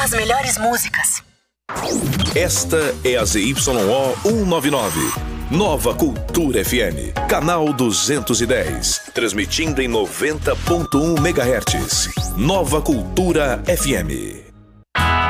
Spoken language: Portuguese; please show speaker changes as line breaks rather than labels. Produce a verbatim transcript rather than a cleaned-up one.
as melhores músicas.
Esta é a Z Y O cento e noventa e nove. Nova Cultura F M, canal duzentos e dez, transmitindo em noventa ponto um megahertz. Nova Cultura F M.